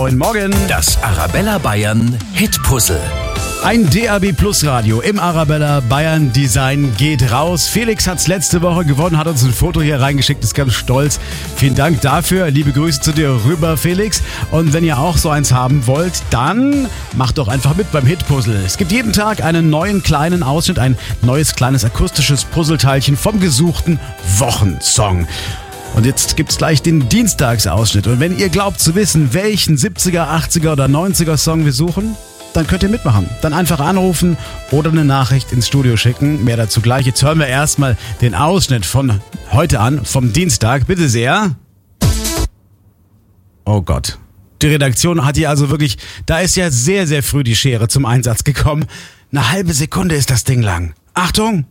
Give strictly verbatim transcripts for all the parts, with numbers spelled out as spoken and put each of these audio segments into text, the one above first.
Moin Morgen. Das Arabella Bayern Hit-Puzzle. Ein D A B Plus Radio im Arabella Bayern Design geht raus. Felix hat's letzte Woche gewonnen, hat uns ein Foto hier reingeschickt, ist ganz stolz. Vielen Dank dafür. Liebe Grüße zu dir rüber, Felix. Und wenn ihr auch so eins haben wollt, dann macht doch einfach mit beim Hit-Puzzle. Es gibt jeden Tag einen neuen kleinen Ausschnitt, ein neues kleines akustisches Puzzleteilchen vom gesuchten Wochensong. Und jetzt gibt's gleich den Dienstagsausschnitt. Und wenn ihr glaubt zu wissen, welchen siebziger, achtziger oder neunziger Song wir suchen, dann könnt ihr mitmachen. Dann einfach anrufen oder eine Nachricht ins Studio schicken. Mehr dazu gleich. Jetzt hören wir erstmal den Ausschnitt von heute an, vom Dienstag. Bitte sehr. Oh Gott. Die Redaktion hat hier also wirklich, da ist ja sehr, sehr früh die Schere zum Einsatz gekommen. Eine halbe Sekunde ist das Ding lang. Achtung.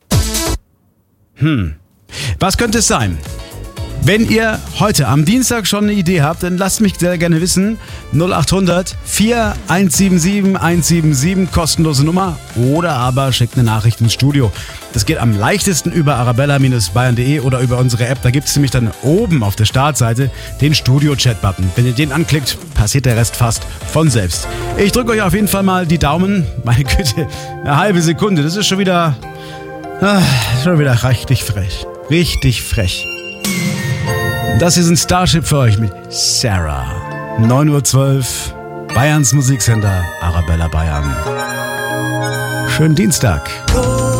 Hm. Was könnte es sein? Wenn ihr heute am Dienstag schon eine Idee habt, dann lasst mich sehr gerne wissen. null acht hundert vier eins sieben sieben eins sieben sieben, kostenlose Nummer. Oder aber schickt eine Nachricht ins Studio. Das geht am leichtesten über arabella Bindestrich bayern punkt de oder über unsere App. Da gibt es nämlich dann oben auf der Startseite den Studio-Chat-Button. Wenn ihr den anklickt, passiert der Rest fast von selbst. Ich drücke euch auf jeden Fall mal die Daumen. Meine Güte, eine halbe Sekunde. Das ist schon wieder, ah, schon wieder richtig frech. Richtig frech. Das hier ist ein Starship für euch mit Sarah. neun Uhr zwölf, Bayerns Musiksender, Arabella Bayern. Schönen Dienstag.